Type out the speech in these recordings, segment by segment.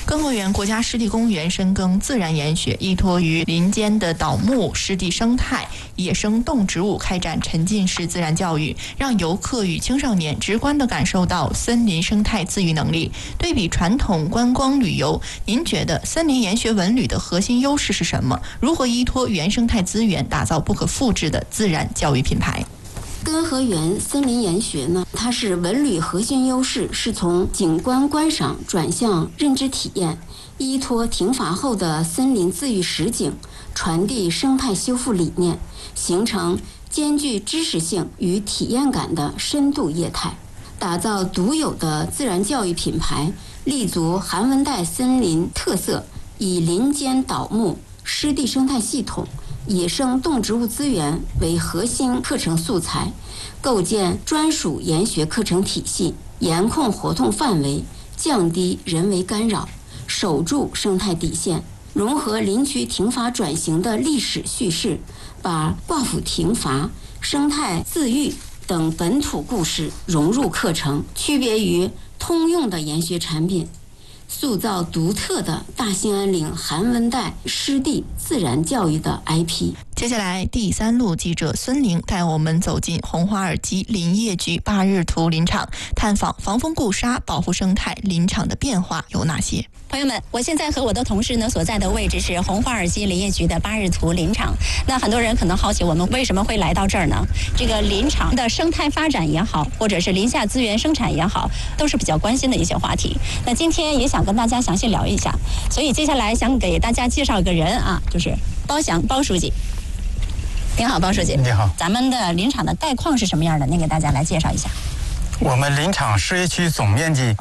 根河源国家湿地公园深耕自然研学，依托于林间的倒木、湿地生态、野生动植物，开展沉浸式自然教育，让游客与青少年直观地感受到森林生态自愈能力。对比传统观光旅游，您觉得森林研学文旅的核心优势是什么？如何依托原生态资源，打造不可复制的自然教育品牌？ 根河源森林研学呢，它是文旅核心优势是从景观观赏转向认知体验，依托停伐后的森林自愈实景，传递生态修复理念，形成兼具知识性与体验感的深度业态，打造独有的自然教育品牌，立足寒温带森林特色，以林间倒木、湿地生态系统、野生动植物资源为核心课程素材，构建专属研学课程体系，严控活动范围，降低人为干扰，守住生态底线，融合林区停伐转型的历史叙事，把挂phủ停伐、生态自愈等本土故事融入课程，区别于通用的研学产品，塑造独特的大兴安岭寒温带湿地自然教育的 IP。 接下来，第三路记者孙宁带我们走进红花尔基林业局8日图林场，探访防风固沙保护生态林场的变化有哪些。 朋友们，我现在和我的同事呢所在的位置是红花尔基林业局的8日图林场。那很多人可能好奇，我们为什么会来到这儿呢？这个林场的生态发展也好，或者是林下资源生产也好，都是比较关心的一些话题。那今天也想跟大家详细聊一下，所以接下来想给大家介绍一个人啊，就是包翔包书记。您好，包书记。 你好。 咱们的林场的概况是什么样的？您给大家来介绍一下。 我们林场事业区总面积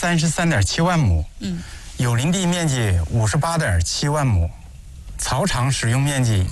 233.7万亩，有林地面积58.7万亩，草场使用面积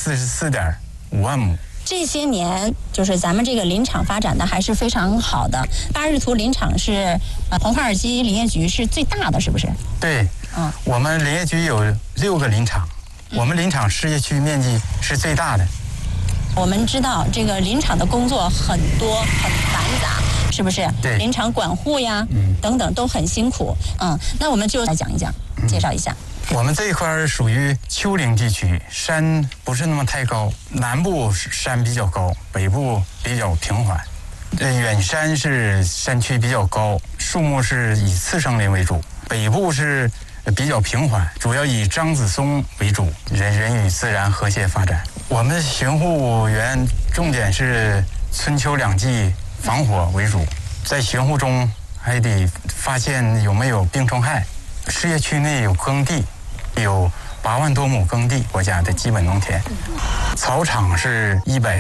144.5万亩。 这些年，就是咱们这个林场发展的还是非常好的。8日图林场是红花尔基林业局是最大的，是不是？ 对，我们林业局有6个林场，我们林场事业区面积是最大的。 我们知道这个林场的工作很多很繁杂，是不是？ 对， 林场管护呀，等等都很辛苦。那我们就来讲一讲，介绍一下。 我们这一块属于丘陵地区，山不是那么太高，南部山比较高，北部比较平缓。远山是山区比较高，树木是以次生林为主，北部是比较平缓，主要以樟子松为主，人与自然和谐发展。我们巡护员重点是春秋两季防火为主，在巡护中还得发现有没有病虫害。事业区内有耕地，有8万多亩耕地，国家的基本农田。草场是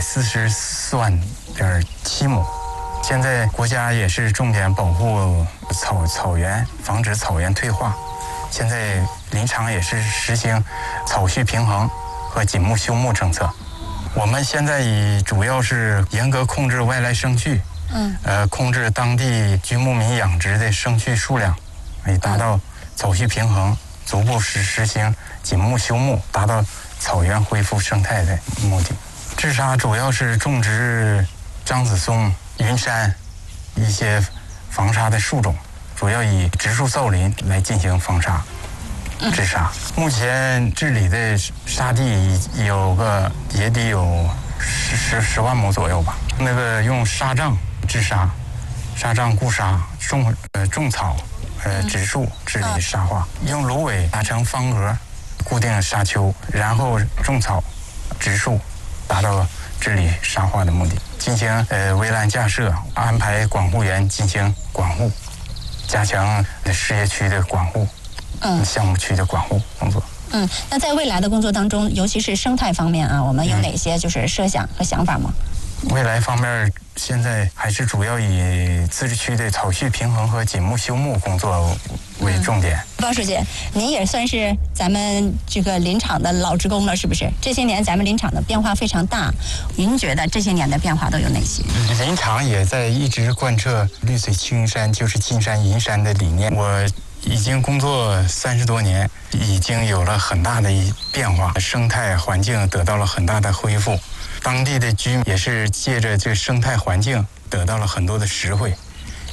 144.7万亩。现在国家也是重点保护草原，防止草原退化。现在林场也是实行草畜平衡和紧木休牧政策。我们现在主要是严格控制外来生畜，控制当地居牧民养殖的生畜数量，以达到草畜平衡，逐步实行紧木休牧，达到草原恢复生态的目的。治沙主要是种植樟子松、云杉一些防沙的树种，主要以植树造林来进行防沙治沙。目前治理的沙地也得有10万亩左右吧。那个用沙障治沙，沙障固沙，种草植树治理沙化，用芦苇打成方格固定沙丘，然后种草植树，达到治理沙化的目的。进行围栏架设，安排管护员进行管护，加强事业区的管护，项目区的管护工作。 那在未来的工作当中，尤其是生态方面啊，我们有哪些就是设想和想法吗？ 未来方面，现在还是主要以自治区的草畜平衡和紧木休牧工作为重点。 包书记，您也算是咱们这个林场的老职工了，是不是？这些年咱们林场的变化非常大，您觉得这些年的变化都有哪些？ 林场也在一直贯彻绿水青山就是金山银山的理念。我已经工作30多年，已经有了很大的变化，生态环境得到了很大的恢复。当地的居民也是借着这个生态环境得到了很多的实惠，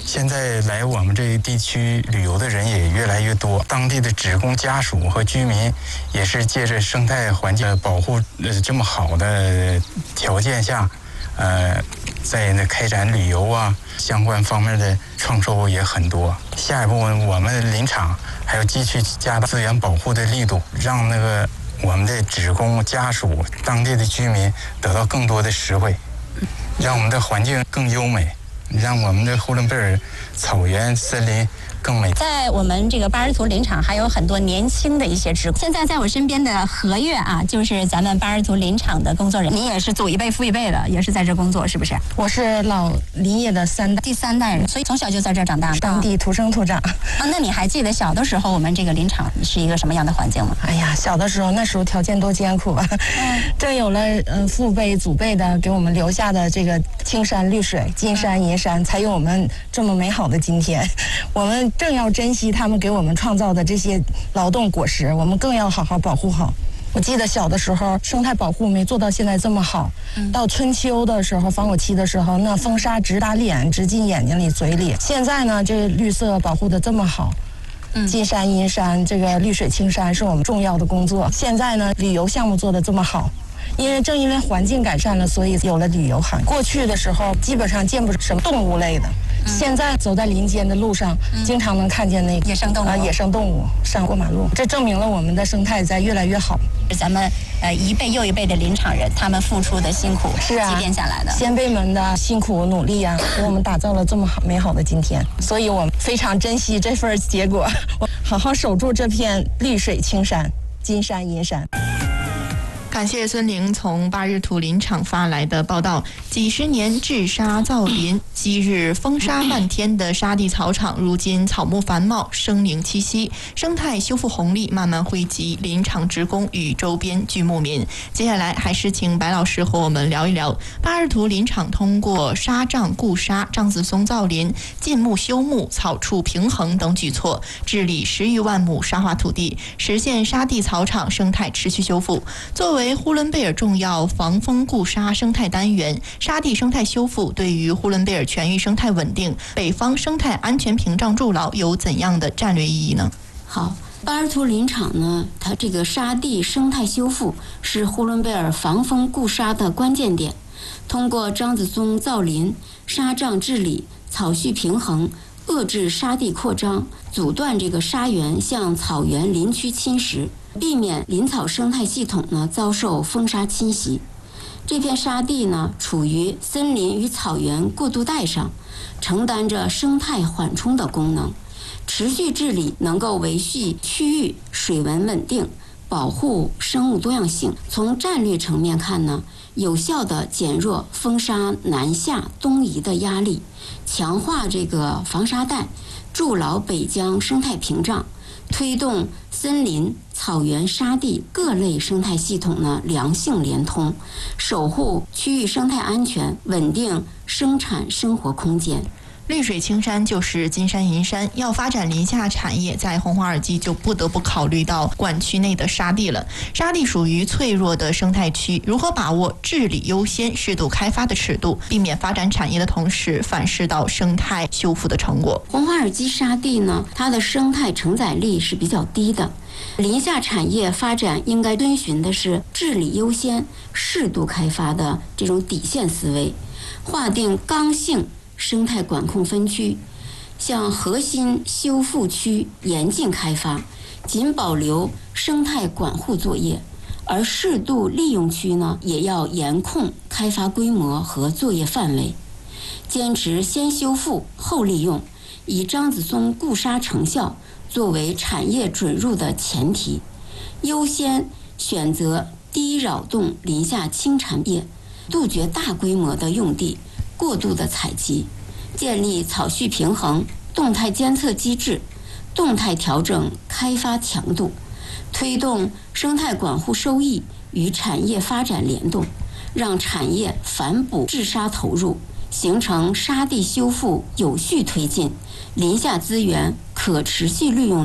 现在来我们这个地区旅游的人也越来越多，当地的职工家属和居民也是借着生态环境保护这么好的条件下，在那开展旅游啊相关方面的创收也很多。下一步我们林场还要继续加大资源保护的力度，让那个我们的职工家属、当地的居民得到更多的实惠，让我们的环境更优美，让我们的呼伦贝尔草原森林更美。 在我们这个巴尔图林场还有很多年轻的一些职工。现在在我身边的何月啊，就是咱们巴尔图林场的工作人员。你也是祖一辈父一辈的，也是在这工作，是不是？ 我是老林业的第三代人，所以从小就在这儿长大， 当地土生土长。 那你还记得小的时候我们这个林场是一个什么样的环境吗？ 哎呀，小的时候那时候条件多艰苦啊！正有了父辈祖辈的给我们留下的这个青山绿水、金山银山，才有我们这么美好的今天。我们正要珍惜他们给我们创造的这些劳动果实，我们更要好好保护好。我记得小的时候，生态保护没做到现在这么好。到春秋的时候，防火期的时候，那风沙直打脸，直进眼睛里、嘴里。现在呢，这绿色保护的这么好。金山银山，这个绿水青山是我们重要的工作。现在呢，旅游项目做得这么好。正因为环境改善了，所以有了旅游行业。过去的时候，基本上见不什么动物类的。现在走在林间的路上，经常能看见那个野生动物上过马路，这证明了我们的生态在越来越好。 咱们一辈又一辈的林场人，他们付出的辛苦是啊， 积淀下来的先辈们的辛苦努力啊，给我们打造了这么美好的今天。所以我们非常珍惜这份结果，好好守住这片绿水青山、金山银山。 感谢孙玲从巴日图林场发来的报道。几十年治沙造林，昔日风沙漫天的沙地草场，如今草木繁茂，生灵气息，生态修复红利慢慢惠及林场职工与周边居牧民。接下来还是请白老师和我们聊一聊巴日图林场通过沙障固沙、獐子松造林、禁牧休牧、草畜平衡等举措，治理10余万亩沙化土地，实现沙地草场生态持续修复。作为呼伦贝尔重要防风固沙生态单元，沙地生态修复对于呼伦贝尔全域生态稳定、北方生态安全屏障筑牢有怎样的战略意义呢？ 好，巴尔图林场呢，它这个沙地生态修复是呼伦贝尔防风固沙的关键点。通过獐子松造林、沙障治理、草畜平衡，遏制沙地扩张，阻断这个沙源向草原林区侵蚀，避免林草生态系统呢遭受风沙侵袭。这片沙地呢处于森林与草原过渡带上，承担着生态缓冲的功能。持续治理能够维系区域水文稳定，保护生物多样性。从战略层面看呢，有效地减弱风沙南下东移的压力，强化这个防沙带，筑牢北疆生态屏障，推动森林、草原、沙地各类生态系统呢良性连通，守护区域生态安全，稳定生产生活空间。 绿水青山就是金山银山，要发展林下产业，在红花尔基就不得不考虑到管区内的沙地了。沙地属于脆弱的生态区，如何把握治理优先、适度开发的尺度，避免发展产业的同时反噬到生态修复的成果？ 红花尔基沙地呢，它的生态承载力是比较低的。林下产业发展应该遵循的是治理优先、适度开发的这种底线思维，划定刚性生态管控分区，向核心修复区严禁开发，仅保留生态管护作业，而适度利用区呢，也要严控开发规模和作业范围，坚持先修复后利用，以獐子松固沙成效作为产业准入的前提，优先选择低扰动林下轻产业，杜绝大规模的用地过度的采集，建立草畜平衡、动态监测机制，动态调整开发强度，推动生态管护收益与产业发展联动，让产业反哺治沙投入，形成沙地修复有序推进、林下资源可持续利用的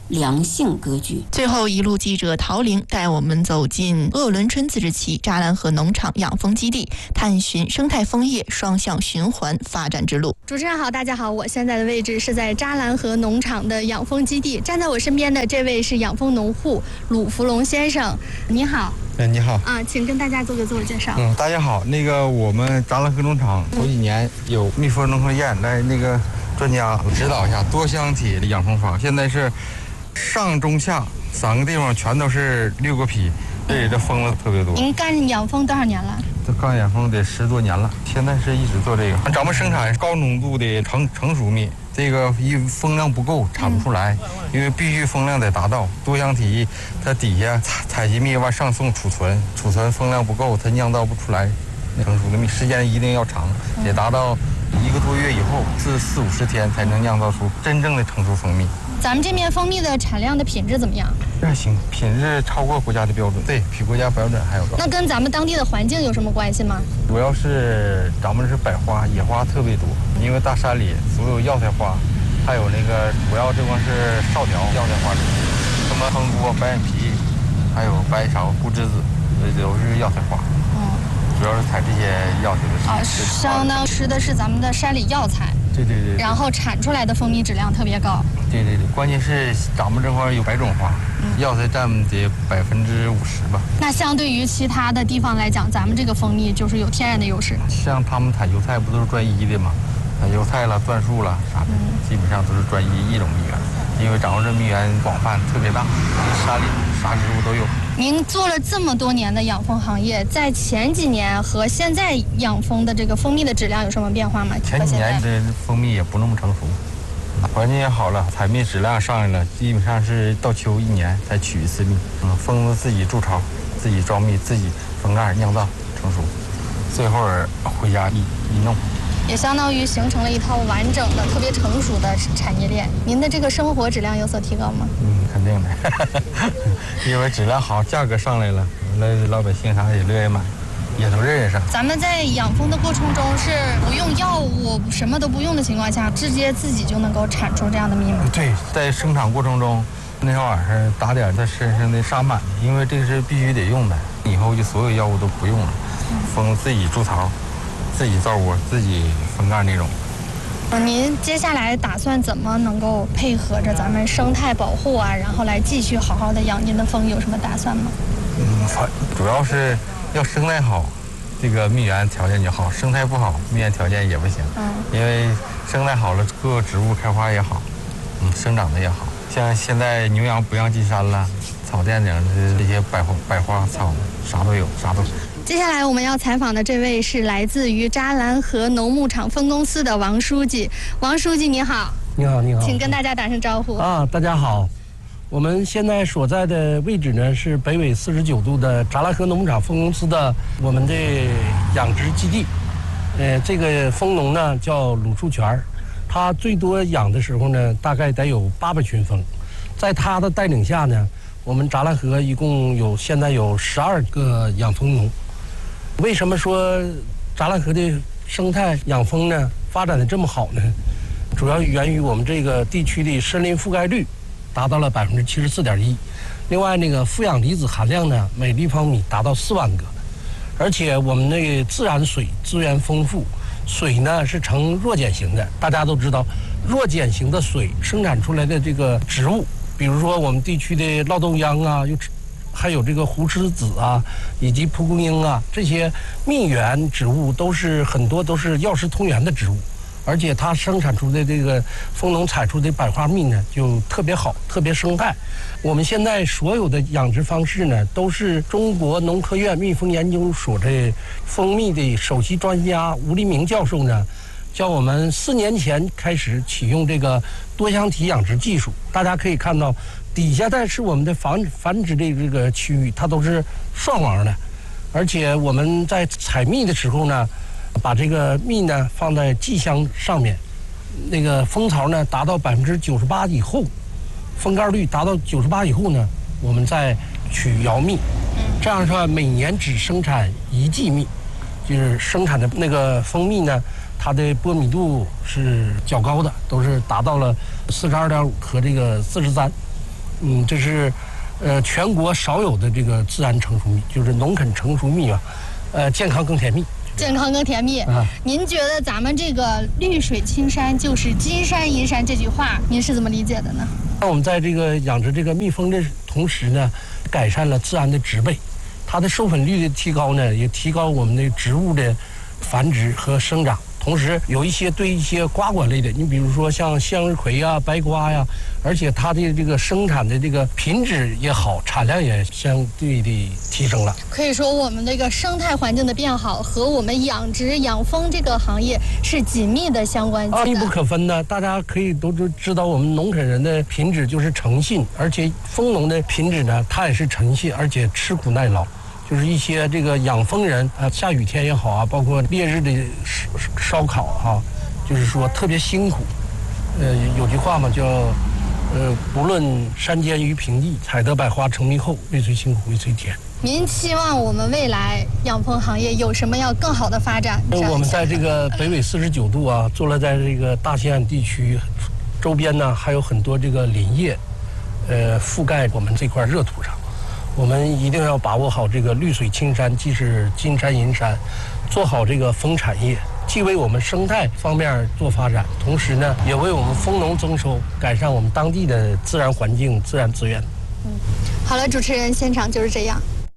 良性格局。 最后，一路记者陶玲带我们走进鄂伦春自治旗扎兰河农场养蜂基地，探寻生态枫叶双向循环发展之路。 主持人好，大家好，我现在的位置是在扎兰河农场的养蜂基地，站在我身边的这位是养蜂农户鲁福龙先生，你好。 你好请跟大家做个自我介绍。 大家好，我们扎兰河农场头几年有蜜蜂农科院来专家指导一下多箱体的养蜂法，现在是上中下3个地方全都是6个批，这里的蜂子特别多。 您干养蜂多少年了？ 干养蜂得10多年了，现在是一直做这个。咱们生产高浓度的成熟蜜，这个蜂量不够产不出来，因为必须蜂量得达到。多箱体它底下采集蜜往上送储存蜂量不够，它酿造不出来成熟的蜜，时间一定要长，得达到1个多月以后，至40-50天才能酿造出真正的成熟蜂蜜。 咱们这边蜂蜜的产量的品质怎么样？ 这还行，品质超过国家的标准，对比国家标准还要高。 那跟咱们当地的环境有什么关系吗？ 主要是咱们是百花，野花特别多，因为大山里所有药材花，还有主要这帮是少条药材花，什么蜂窝、白眼皮，还有白芍、固栀子，这都是药材花。主要是采这些药材的。 相当吃的是咱们的山里药材。 对。 然后产出来的蜂蜜质量特别高。 对，关键是咱们这块有百种花，药材占得50%吧。 那相对于其他的地方来讲，咱们这个蜂蜜就是有天然的优势。 像他们采油菜不都是专一的吗？油菜了、椴树了啥的，基本上都是专一种蜜源，因为掌握这蜜源广泛特别大，山里啥植物都有。 您做了这么多年的养蜂行业，在前几年和现在养蜂的这个蜂蜜的质量有什么变化吗？ 前几年这蜂蜜也不那么成熟，环境也好了，采蜜质量上来了，基本上是到秋1年才取一次蜜。蜂子自己筑巢，自己招蜜，自己封盖酿造成熟，最后回家一弄， 也相当于形成了一套完整的、特别成熟的产业链。您的这个生活质量有所提高吗？ 肯定的，因为质量好，价格上来了，老百姓啥也乐意买，也都认识上。 咱们在养蜂的过程中是不用药物、什么都不用的情况下，直接自己就能够产出这样的蜜吗？ 对，在生产过程中，那天晚上打点在身上的杀螨，因为这个是必须得用的，以后就所有药物都不用了，蜂自己筑巢，自己造窝，自己封盖那种。 您接下来打算怎么能够配合着咱们生态保护啊，然后来继续好好的养您的蜂，有什么打算吗？ 主要是要生态好，这个蜜源条件就好；生态不好，蜜源条件也不行。因为生态好了，各个植物开花也好，生长的也好。像现在牛羊不让进山了，草甸顶的这些百花草啥都有，啥都。 接下来我们要采访的这位是来自于扎兰河农牧场分公司的王书记。王书记你好。 你好。 请跟大家打声招呼。 大家好。我们现在所在的位置呢是北纬49度的扎兰河农牧场分公司的我们的养殖基地。这个蜂农呢叫鲁树全，他最多养的时候呢大概得有800群蜂。在他的带领下呢，我们扎兰河一共现在有12个养蜂农。为什么说扎兰河的生态养蜂呢发展的这么好呢？主要源于我们这个地区的森林覆盖率达到了74.1%，另外负氧离子含量呢每立方米达到4万个，而且我们自然水资源丰富，水呢是呈弱碱型的。大家都知道，弱碱型的水生产出来的这个植物，比如说我们地区的酪豆秧啊，还有这个胡吃子啊，以及蒲公英啊，这些蜜源植物很多都是药食同源的植物，而且它生产出的这个蜂农采出的百花蜜呢就特别好，特别生态。我们现在所有的养殖方式呢都是中国农科院蜜蜂研究所的蜂蜜的首席专家吴立明教授呢，叫我们4年前开始启用这个多箱体养殖技术。大家可以看到底下的是我们的繁殖的这个区域，它都是双网的，而且我们在采蜜的时候呢，把这个蜜呢放在剂箱上面，蜂巢呢达到98%以后，封盖率达到98%以后呢，我们再取摇蜜。这样说每年只生产1剂蜜，就是生产的蜂蜜呢，它的波米度是较高的，都是达到了42.5和43。 这是全国少有的这个自然成熟蜜，就是农垦成熟蜜啊，健康更甜蜜。 健康更甜蜜啊！您觉得咱们这个绿水青山就是金山银山这句话，您是怎么理解的呢？ 那我们在这个养殖这个蜜蜂的同时呢，改善了自然的植被，它的授粉率的提高呢，也提高我们的植物的繁殖和生长。同时有一些对一些瓜果类的，你比如说像向日葵呀、白瓜呀，而且它的这个生产的这个品质也好，产量也相对的提升了。 可以说我们这个生态环境的变好和我们养殖养蜂这个行业是紧密的相关的， 密不可分的。大家可以都知道，我们农垦人的品质就是诚信，而且蜂农的品质呢，它也是诚信，而且吃苦耐劳。就是一些这个养蜂人下雨天也好啊，包括烈日的烧烤啊，就是说特别辛苦。有句话嘛叫不论山间与平地，采得百花成蜜后，为谁辛苦为谁甜。 您期望我们未来养蜂行业有什么要更好的发展？ 我们在这个北纬49度啊，坐落在这个大西安地区周边呢，还有很多这个林业，覆盖我们这块热土上。我们一定要把握好这个绿水青山，既是金山银山，做好这个蜂产业，既为我们生态方面做发展，同时呢，也为我们蜂农增收，改善我们当地的自然环境、自然资源。 好了，主持人，现场就是这样。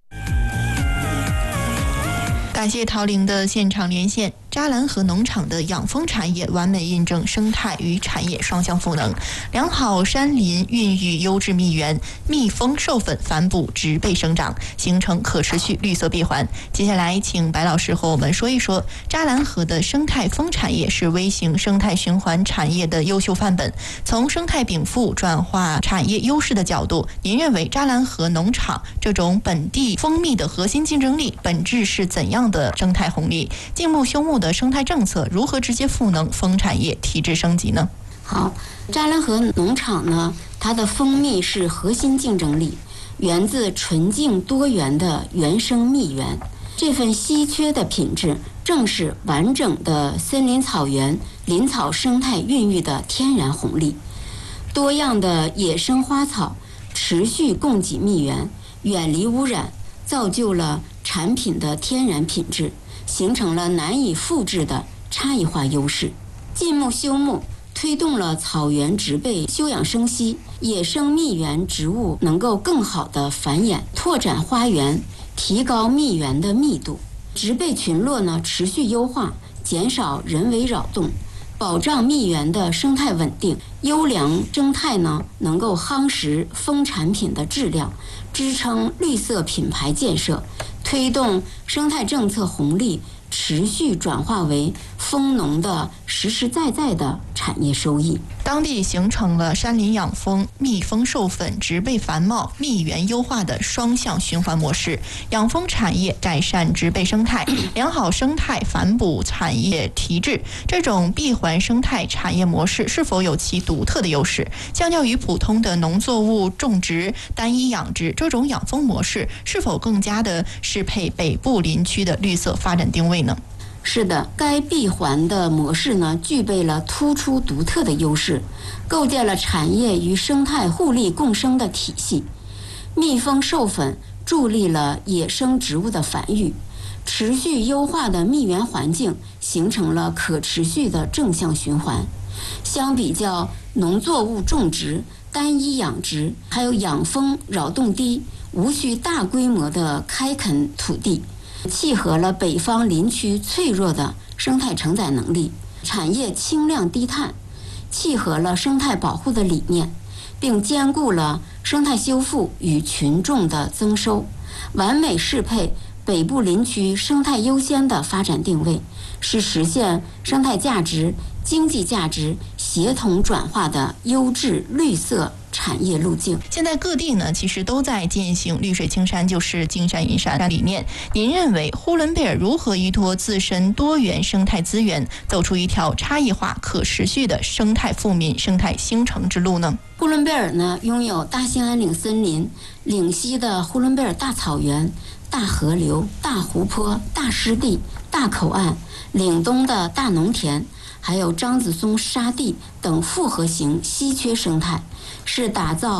感谢陶玲的现场连线。扎兰河农场的养蜂产业完美印证生态与产业双向赋能，良好山林孕育优质蜜源，蜜蜂授粉反哺植被生长，形成可持续绿色闭环。接下来请白老师和我们说一说扎兰河的生态蜂产业是微型生态循环产业的优秀范本。从生态禀赋转化产业优势的角度，您认为扎兰河农场这种本地蜂蜜的核心竞争力本质是怎样的生态红利？静木休木的生态政策如何直接赋能蜂产业提质升级呢？ 好，扎兰河农场呢，它的蜂蜜是核心竞争力，源自纯净多元的原生蜜源。这份稀缺的品质，正是完整的森林草原林草生态孕育的天然红利。多样的野生花草持续供给蜜源，远离污染，造就了产品的天然品质，形成了难以复制的差异化优势。静木休木推动了草原植被休养生息，野生蜜源植物能够更好的繁衍，拓展花园，提高蜜源的密度。植被群落呢持续优化，减少人为扰动，保障蜜源的生态稳定。优良生态呢能够夯实蜂产品的质量，支撑绿色品牌建设，推动生态政策红利持续转化为蜂农的实实在在的产业收益。 当地形成了山林养蜂、蜜蜂授粉、植被繁茂、蜜源优化的双向循环模式。养蜂产业改善植被生态，良好生态反哺产业提质，这种闭环生态产业模式是否有其独特的优势？相较于普通的农作物种植、单一养殖，这种养蜂模式是否更加的适配北部林区的绿色发展定位呢？ 是的，该闭环的模式呢，具备了突出独特的优势，构建了产业与生态互利共生的体系。蜜蜂授粉助力了野生植物的繁育，持续优化的蜜源环境形成了可持续的正向循环。相比较农作物种植、单一养殖，还有养蜂扰动低、无需大规模的开垦土地，契合了北方林区脆弱的生态承载能力，产业轻量低碳，契合了生态保护的理念，并兼顾了生态修复与群众的增收，完美适配北部林区生态优先的发展定位，是实现生态价值、经济价值协同转化的优质绿色产业路径。 现在各地呢，其实都在践行绿水青山就是金山银山的理念。您认为呼伦贝尔如何依托自身多元生态资源，走出一条差异化、可持续的生态富民、生态兴城之路呢？ 呼伦贝尔呢，拥有大兴安岭森林、岭西的呼伦贝尔大草原、大河流、大湖泊、大湿地、大口岸、岭东的大农田，还有张子松沙地等复合型稀缺生态，是打造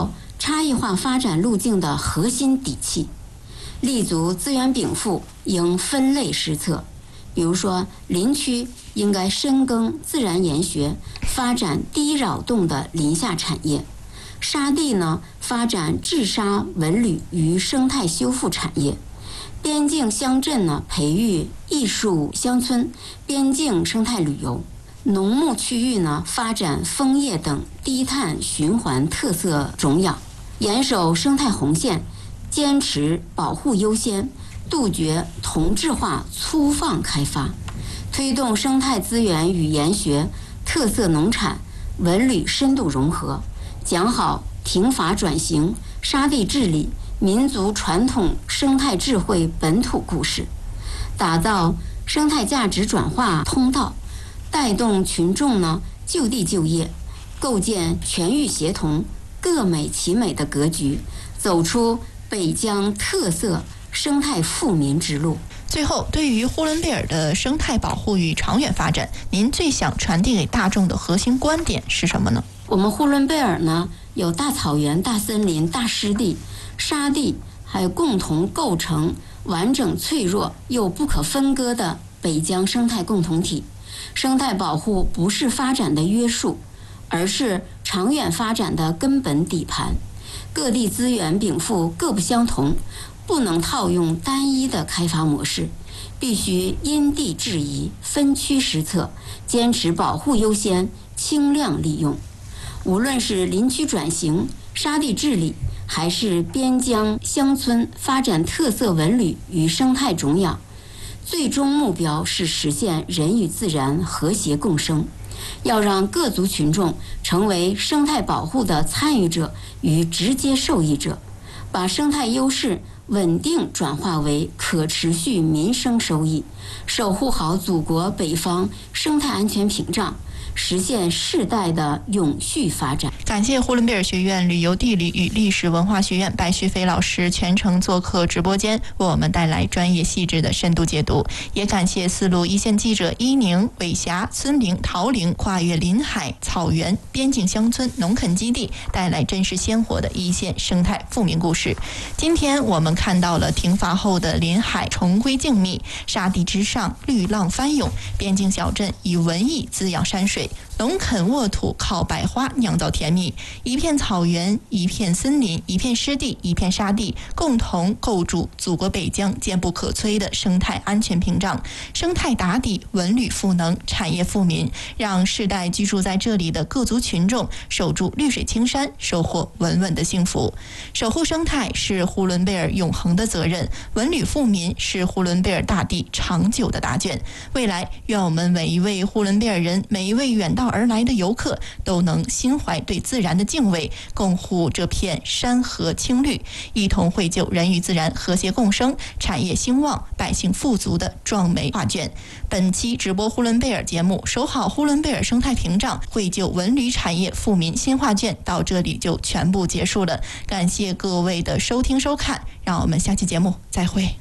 差异化发展路径的核心底气。立足资源禀赋应分类施策，比如说林区应该深耕自然研学，发展低扰动的林下产业；沙地呢，发展治沙文旅与生态修复产业；边境乡镇呢，培育艺术乡村、边境生态旅游；农牧区域呢，发展枫叶等低碳循环特色种养。严守生态红线，坚持保护优先，杜绝同质化粗放开发，推动生态资源与研学、特色农产、文旅深度融合，讲好停伐转型、沙地治理、民族传统生态智慧本土故事，打造生态价值转化通道，带动群众呢就地就业，构建全域协同、各美其美的格局，走出北疆特色生态富民之路。 最后，对于呼伦贝尔的生态保护与长远发展，您最想传递给大众的核心观点是什么呢？ 我们呼伦贝尔呢，有大草原、大森林、大湿地、沙地，还有共同构成完整脆弱又不可分割的北疆生态共同体。生态保护不是发展的约束，而是长远发展的根本底盘。各地资源禀赋各不相同，不能套用单一的开发模式，必须因地制宜、分区施策，坚持保护优先、轻量利用。无论是林区转型、沙地治理，还是边疆乡村发展特色文旅与生态种养，最终目标是实现人与自然和谐共生。要让各族群众成为生态保护的参与者与直接受益者，把生态优势稳定转化为可持续民生收益，守护好祖国北方生态安全屏障，实现世代的永续发展。 感谢呼伦贝尔学院旅游地理与历史文化学院白旭飞老师全程做客直播间，为我们带来专业细致的深度解读。也感谢4路一线记者伊宁、伟霞、孙明、陶玲跨越林海、草原、边境乡村、农垦基地，带来真实鲜活的一线生态富民故事。今天我们看到了停伐后的林海重归静谧，沙地之上绿浪翻涌，边境小镇以文艺滋养山水，农垦沃土靠百花酿造甜蜜，一片草原，一片森林，一片湿地，一片沙地，共同构筑祖国北疆坚不可摧的生态安全屏障。生态打底，文旅赋能，产业富民，让世代居住在这里的各族群众守住绿水青山，收获稳稳的幸福。守护生态是呼伦贝尔永恒的责任，文旅富民是呼伦贝尔大地长久的答卷。未来，愿我们每一位呼伦贝尔人，每一位远道而来的游客，都能心怀对自然的敬畏，共护这片山河青绿，一同绘就人与自然和谐共生、产业兴旺、百姓富足的壮美画卷。本期直播呼伦贝尔节目，守好呼伦贝尔生态屏障，绘就文旅产业富民新画卷，到这里就全部结束了。感谢各位的收听收看，让我们下期节目再会。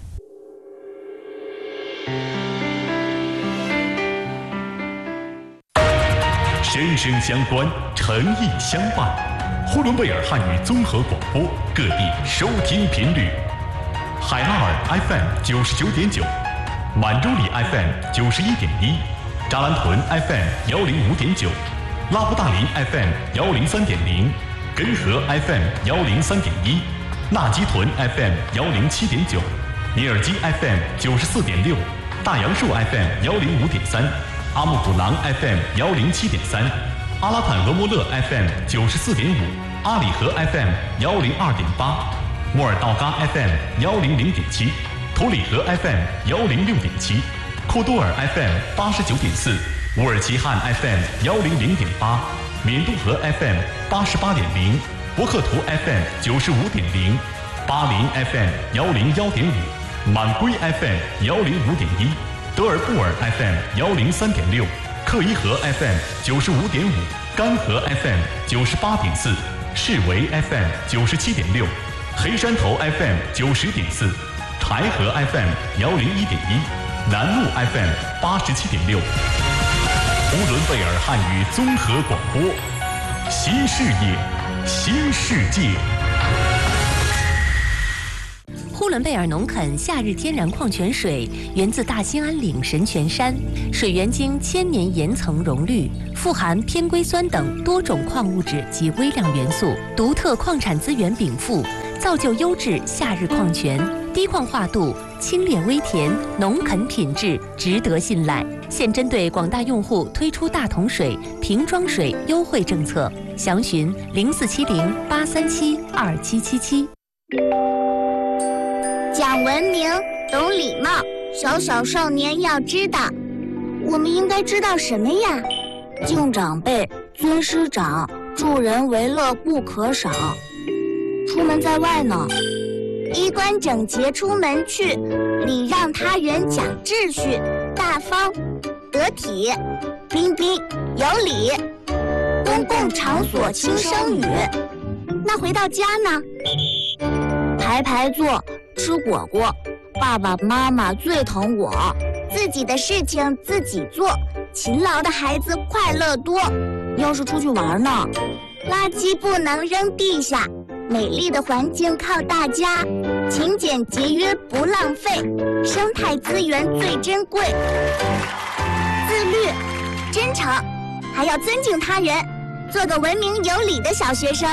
声声相关，诚意相伴。呼伦贝尔汉语综合广播，各地收听频率：海拉尔 FM 99.9，满洲里 FM 91.1，扎兰屯 FM 105.9，拉布大林 FM 103.0，根河 FM 103.1，纳基屯 FM 107.9，尼尔基 FM 94.6，大杨树 FM 105.3。阿木古囊 FM 107.3，阿拉坦俄莫勒 FM 94.5，阿里河 FM 102.8，莫尔道嘎 FM 100.7，图里河 FM 106.7，库多尔 FM 89.4，乌尔齐汉 FM 100.8，缅都河 FM 88.0，博克图 FM 95.0，巴林 FM 101.5，满归 FM 105.1。德尔布尔 FM 103.6，克伊河 FM 95.5，干河 FM 98.4，士维 FM 97.6，黑山头 FM 90.4，柴河 FM 101.1，南路 FM 87.6。呼伦贝尔汉语综合广播，新视野，新世界。 伦贝尔农垦夏日天然矿泉水源自大兴安岭神泉山，水源经1000年岩层溶滤，富含偏硅酸等多种矿物质及微量元素，独特矿产资源禀赋，造就优质夏日矿泉，低矿化度，清冽微甜，农垦品质，值得信赖。现针对广大用户推出大桶水、瓶装水优惠政策，详询0470-837-2777。 讲文明，懂礼貌，小小少年要知道。我们应该知道什么呀？敬长辈，尊师长，助人为乐不可少。出门在外呢，衣冠整洁出门去，礼让他人讲秩序，大方得体，彬彬有礼。公共场所轻声语。那回到家呢？排排坐，吃果果，爸爸妈妈最疼我。自己的事情自己做，勤劳的孩子快乐多。要是出去玩呢，垃圾不能扔地下，美丽的环境靠大家，勤俭节约不浪费，生态资源最珍贵。自律、真诚，还要尊敬他人，做个文明有礼的小学生。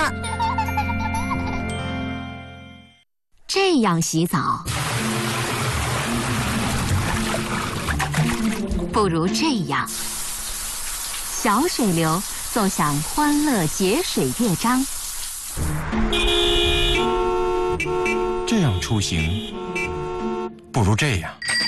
这样洗澡，不如这样。小水流奏响欢乐节水乐章。 这样出行，不如这样。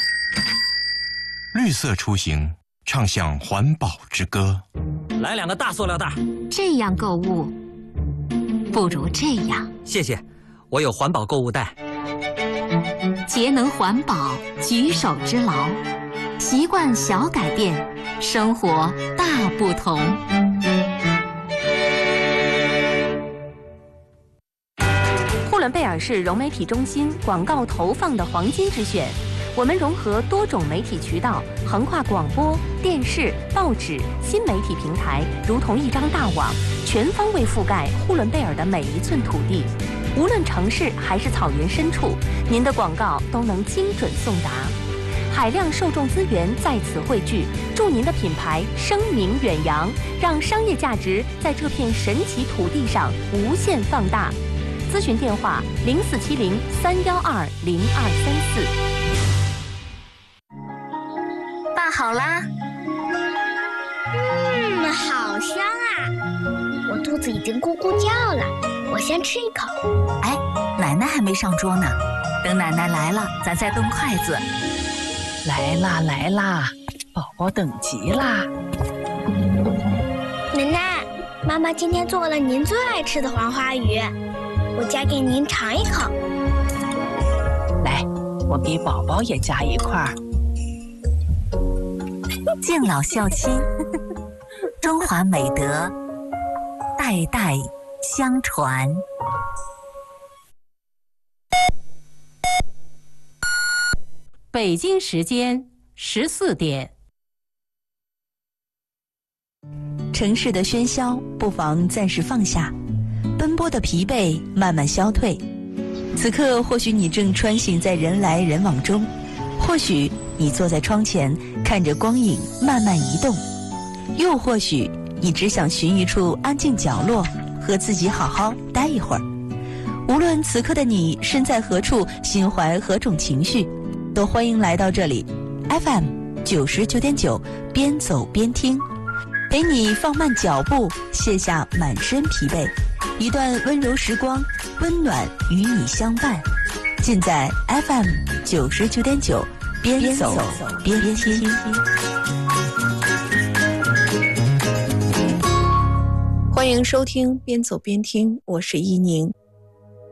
绿色出行，唱响环保之歌。 来2个大塑料袋。 这样购物，不如这样。 谢谢，我有环保购物袋。 节能环保，举手之劳，习惯小改变，生活大不同。呼伦贝尔市融媒体中心广告投放的黄金之选。我们融合多种媒体渠道，横跨广播、电视、报纸、新媒体平台，如同一张大网，全方位覆盖呼伦贝尔的每一寸土地。无论城市还是草原深处，您的广告都能精准送达。海量受众资源在此汇聚，助您的品牌声名远扬，让商业价值在这片神奇土地上无限放大。咨询电话：0470-312-0234。 拌好啦。好香啊！我肚子已经咕咕叫了，我先吃一口。 哎，奶奶还没上桌呢，等奶奶来了，咱再动筷子。 来啦来啦，宝宝等急啦！ 奶奶，妈妈今天做了您最爱吃的黄花鱼，我夹给您尝一口。 来，我给宝宝也夹一块。 敬老孝亲，中华美德，代代相传。 北京时间14点。 城市的喧嚣不妨暂时放下，奔波的疲惫慢慢消退。此刻或许你正穿行在人来人往中，或许你坐在窗前看着光影慢慢移动，又或许你只想寻一处安静角落，和自己好好待一会儿。无论此刻的你身在何处，心怀何种情绪，都欢迎来到这里 FM 99.9，边走边听，陪你放慢脚步，卸下满身疲惫，一段温柔时光，温暖与你相伴。尽在 FM 99.9，边走边听。 欢迎收听边走边听，我是依宁。